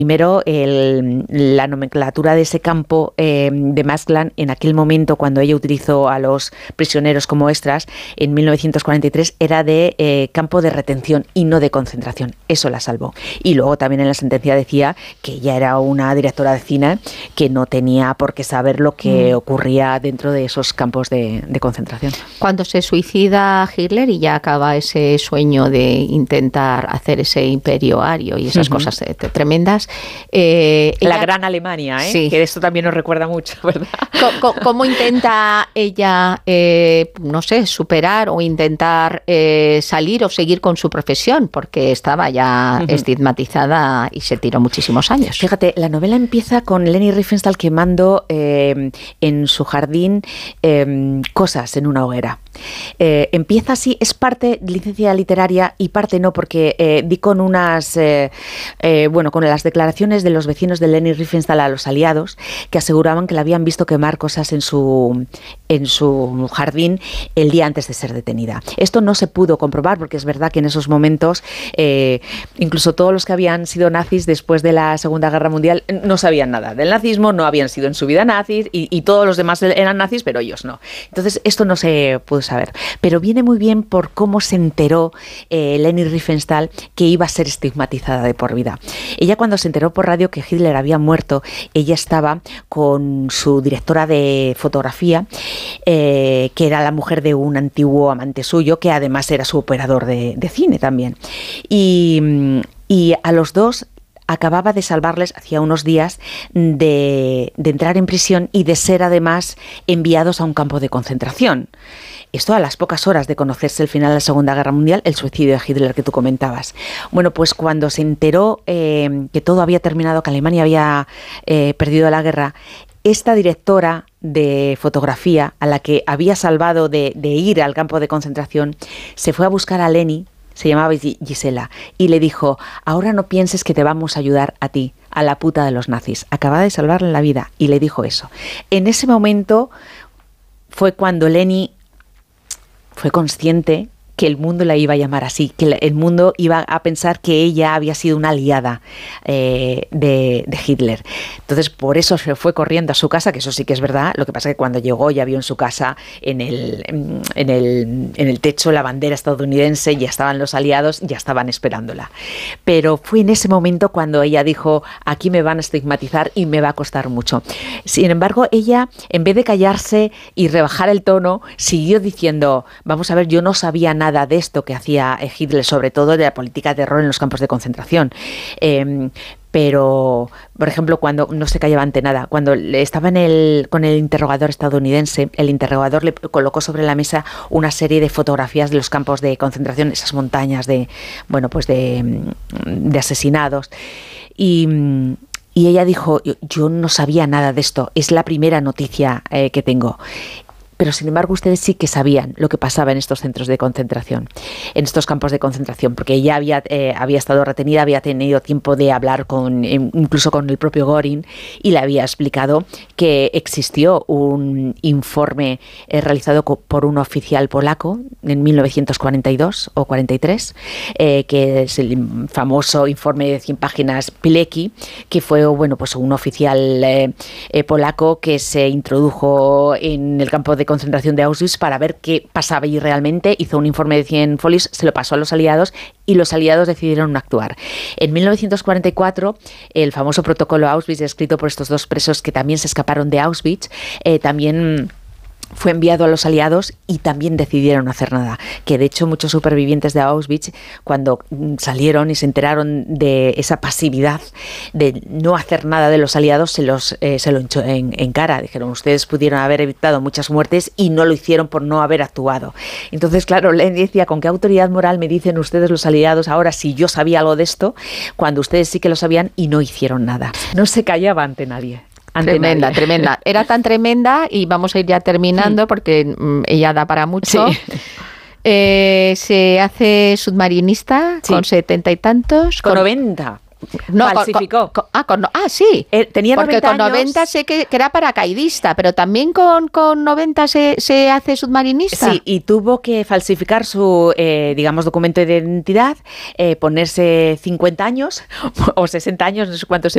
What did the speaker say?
Primero, la nomenclatura de ese campo de Mazatlan, en aquel momento, cuando ella utilizó a los prisioneros como extras, en 1943, era de campo de retención y no de concentración. Eso la salvó. Y luego también en la sentencia decía que ella era una directora de cine que no tenía por qué saber lo que ocurría dentro de esos campos de concentración. Cuando se suicida Hitler y ya acaba ese sueño de intentar hacer ese imperio ario y esas cosas tremendas, la gran Alemania, sí. Que esto también nos recuerda mucho, ¿verdad? ¿Cómo intenta ella, no sé, superar o intentar salir o seguir con su profesión? Porque estaba ya estigmatizada y se tiró muchísimos años. Fíjate, la novela empieza con Leni Riefenstahl quemando en su jardín cosas en una hoguera. Empieza así, es parte licencia literaria y parte no, porque di con unas con las declaraciones de los vecinos de Leni Riefenstahl a los aliados, que aseguraban que la habían visto quemar cosas en su jardín el día antes de ser detenida. Esto no se pudo comprobar, porque es verdad que en esos momentos incluso todos los que habían sido nazis después de la Segunda Guerra Mundial no sabían nada del nazismo, no habían sido en su vida nazis, y todos los demás eran nazis, pero ellos no. Entonces esto no se pudo saber, pero viene muy bien por cómo se enteró Leni Riefenstahl que iba a ser estigmatizada de por vida. Ella, cuando se enteró por radio que Hitler había muerto, ella estaba con su directora de fotografía, que era la mujer de un antiguo amante suyo, que además era su operador de cine también. Y a los dos acababa de salvarles hacía unos días de entrar en prisión y de ser además enviados a un campo de concentración. Esto a las pocas horas de conocerse el final de la Segunda Guerra Mundial, el suicidio de Hitler que tú comentabas. Bueno, pues cuando se enteró que todo había terminado, que Alemania había perdido la guerra, esta directora de fotografía, a la que había salvado de ir al campo de concentración, se fue a buscar a Leni, se llamaba Gisela, y le dijo: ahora no pienses que te vamos a ayudar a ti, a la puta de los nazis. Acaba de salvarle la vida. Y le dijo eso. En ese momento fue cuando Leni fue consciente que el mundo la iba a llamar así, que el mundo iba a pensar que ella había sido una aliada de Hitler. Entonces, por eso se fue corriendo a su casa, que eso sí que es verdad. Lo que pasa es que cuando llegó ya vio en su casa, en el techo, la bandera estadounidense, ya estaban los aliados, ya estaban esperándola. Pero fue en ese momento cuando ella dijo: aquí me van a estigmatizar y me va a costar mucho. Sin embargo, ella, en vez de callarse y rebajar el tono, siguió diciendo: vamos a ver, yo no sabía nada de esto que hacía Hitler, sobre todo de la política de terror en los campos de concentración. Pero, por ejemplo, cuando no se callaba ante nada, cuando estaba con el interrogador estadounidense, el interrogador le colocó sobre la mesa una serie de fotografías de los campos de concentración, esas montañas de asesinados. Y ella dijo: yo no sabía nada de esto, es la primera noticia que tengo. Pero, sin embargo, ustedes sí que sabían lo que pasaba en estos centros de concentración, en estos campos de concentración, porque ella había estado retenida, había tenido tiempo de hablar incluso con el propio Göring, y le había explicado que existió un informe realizado por un oficial polaco en 1942 o 43, que es el famoso informe de 100 páginas Pilecki, que fue pues un oficial polaco que se introdujo en el campo de concentración de Auschwitz para ver qué pasaba allí realmente. Hizo un informe de 100 folios, se lo pasó a los aliados y los aliados decidieron actuar. En 1944, el famoso protocolo Auschwitz, escrito por estos dos presos que también se escaparon de Auschwitz, también fue enviado a los aliados y también decidieron no hacer nada. Que de hecho muchos supervivientes de Auschwitz, cuando salieron y se enteraron de esa pasividad de no hacer nada de los aliados, se lo echó en cara. Dijeron: ustedes pudieron haber evitado muchas muertes y no lo hicieron por no haber actuado. Entonces, claro, Leni decía: ¿con qué autoridad moral me dicen ustedes, los aliados, ahora si yo sabía algo de esto, cuando ustedes sí que lo sabían y no hicieron nada? No se callaba ante nadie. Tremenda. Era tan tremenda, y vamos a ir ya terminando porque ella da para mucho. Sí. Se hace submarinista, sí, con 70 y tantos. Con 90. No, falsificó. Sí. Tenía 90 porque con 90 años. sé que era paracaidista, pero también con 90 se hace submarinista. Sí, y tuvo que falsificar su, documento de identidad, ponerse 50 años o 60 años, no sé cuántos